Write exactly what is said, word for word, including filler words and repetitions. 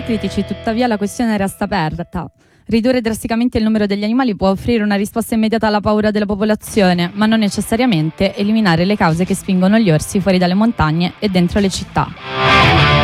critici, tuttavia, la questione resta aperta. Ridurre drasticamente il numero degli animali può offrire una risposta immediata alla paura della popolazione, ma non necessariamente eliminare le cause che spingono gli orsi fuori dalle montagne e dentro le città.